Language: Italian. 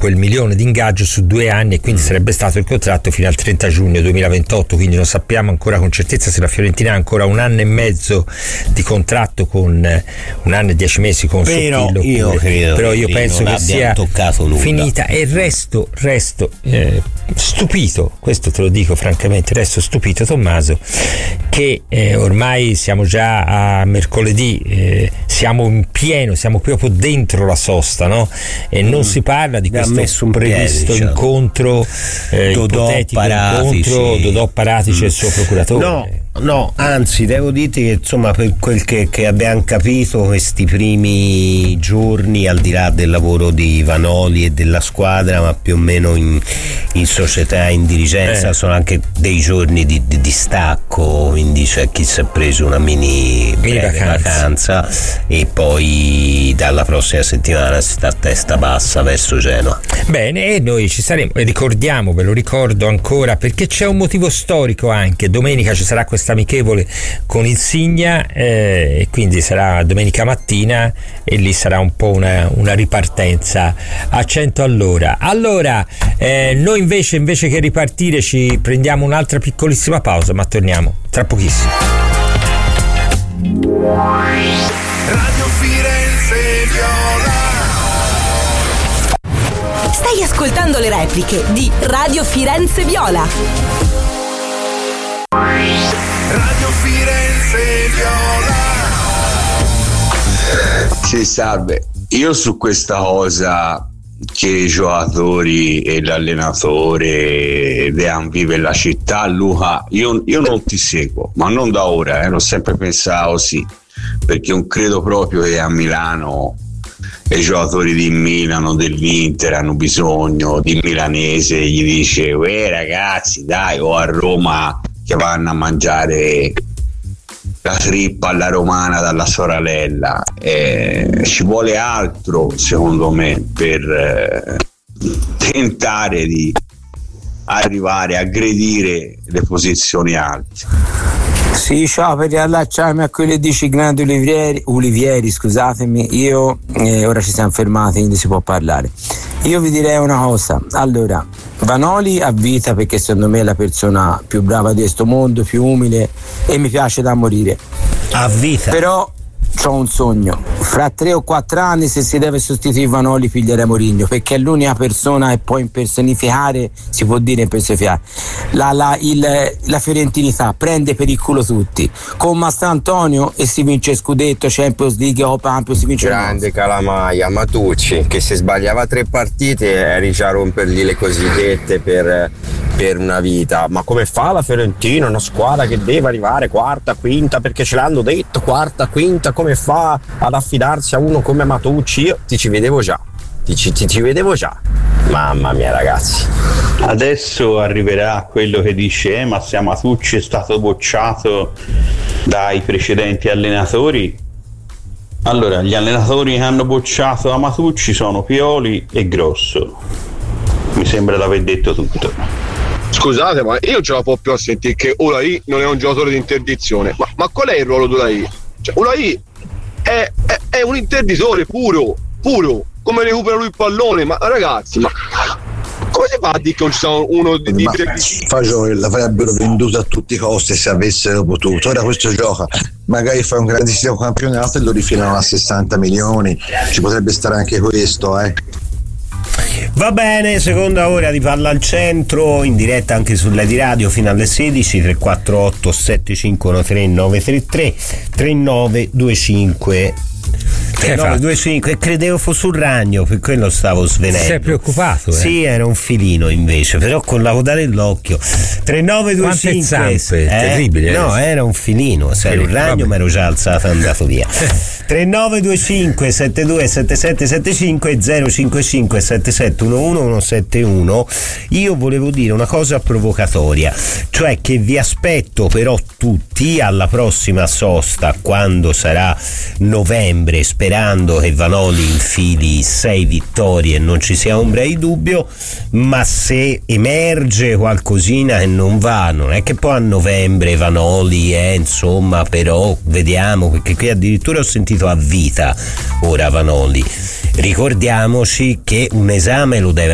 quel milione di ingaggio su 2 anni, e quindi sarebbe stato il contratto fino al 30 giugno 2028, quindi non sappiamo ancora con certezza se la Fiorentina ha ancora 1 anno e mezzo di contratto, con 1 anno e 10 mesi con Sottillo, però io penso che sia finita, e resto stupito, questo te lo dico francamente, resto stupito, Tommaso, che ormai siamo già a mercoledì, siamo in pieno, siamo proprio dentro la sosta, no? E non si parla di questo previsto incontro, ipotetico incontro Dodò Paratici e il suo procuratore. No, anzi devo dirti che insomma, per quel che abbiamo capito, questi primi giorni, al di là del lavoro di Vanoli e della squadra, ma più o meno in società, in dirigenza, sono anche dei giorni di stacco, quindi c'è chi si è preso una mini vacanza, e poi dalla prossima settimana si sta a testa bassa verso Genova. Bene, e noi ci saremo, e ricordiamo, ve lo ricordo ancora, perché c'è un motivo storico anche. Domenica ci sarà questa amichevole con il Signa, e quindi sarà domenica mattina, e lì sarà un po' una ripartenza a 100 all'ora. Allora, noi invece che ripartire ci prendiamo un'altra piccolissima pausa, ma torniamo tra pochissimo. Radio Firenze Viola. Stai ascoltando le repliche di Radio Firenze Viola. Radio Firenze Viola. Sì, salve. Io su questa cosa che i giocatori e l'allenatore devono vivere la città, Luca, io non ti seguo, ma non da ora, l'ho sempre pensato così, perché non credo proprio che a Milano i giocatori di Milano, dell'Inter, hanno bisogno di milanese gli dice ragazzi dai, o a Roma che vanno a mangiare la trippa alla romana dalla sorella. Ci vuole altro, secondo me, per tentare di arrivare a aggredire le posizioni alte. Sì, ciao, per riallacciarmi a quello che dice Grande Ulivieri, scusatemi, io ora ci siamo fermati, quindi si può parlare. Io vi direi una cosa, allora, Vanoli a vita, perché secondo me è la persona più brava di questo mondo, più umile, e mi piace da morire. A vita. Però c'ho un sogno, fra 3 o 4 anni, se si deve sostituire Vanoli, piglierei Mourinho, perché è l'unica persona che può impersonificare, si può dire impersonificare la fiorentinità, prende per il culo tutti, con Mastrantonio e si vince scudetto, Champions League, Copa Champions, si vince. Grande Calamaia, Matucci, che se sbagliava 3 partite eri già a rompergli le cosiddette per una vita. Ma come fa la Fiorentina, una squadra che deve arrivare quarta, quinta, perché ce l'hanno detto, quarta, quinta, come fa ad affidarsi a uno come Matucci? Io ci vedevo già, ti vedevo già, mamma mia ragazzi. Adesso arriverà quello che dice ma se Matucci è stato bocciato dai precedenti allenatori. Allora, gli allenatori che hanno bocciato a Matucci sono Pioli e Grosso, mi sembra di aver detto tutto. Scusate, ma io ce la può più a sentire che Ulai non è un giocatore di interdizione. Ma qual è il ruolo di Ulai? Cioè, Ulai è un interditore puro, come recupera lui il pallone. Ma ragazzi, ma come si fa a dire che non ci sta uno di Fagioli l'avrebbero venduto a tutti i costi se avessero potuto. Ora questo gioca, magari fa un grandissimo campionato e lo rifilano a 60 milioni. Ci potrebbe stare anche questo, Va bene, seconda ora di Palla al Centro, in diretta anche sulla di radio fino alle 16, 348 751 933 3925 3925, e credevo fosse un ragno, per quello stavo svenendo. Sei preoccupato? Sì, era un felino invece, però con la coda nell'occhio. 3925. Zampe, terribile. No, era un felino, se era un ragno mi ero già alzato e andato via. 3925 727775 055 7711 171. Io volevo dire una cosa provocatoria, cioè che vi aspetto però tutti alla prossima sosta, quando sarà novembre, sperando che Vanoli infili 6 vittorie e non ci sia ombra di dubbio, ma se emerge qualcosina che non va, non è che poi a novembre Vanoli insomma, però vediamo, perché qui addirittura ho sentito a vita ora Vanoli. Ricordiamoci che un esame lo deve